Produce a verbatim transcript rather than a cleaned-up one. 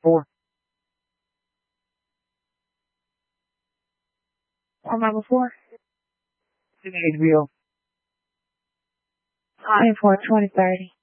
Four. Or Mama four. H B O. Five, four, twenty, thirty.